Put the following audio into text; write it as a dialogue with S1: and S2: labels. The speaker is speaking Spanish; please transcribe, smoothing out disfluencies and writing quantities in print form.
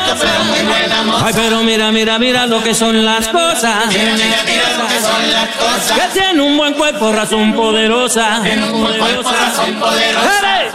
S1: bonito, pero muy buena moza.
S2: Ay, pero mira, mira, mira lo que son las cosas.
S1: Mira, mira, mira lo que son las cosas.
S2: Que tiene un buen cuerpo, razón poderosa.
S1: Tiene un buen cuerpo, razón poderosa.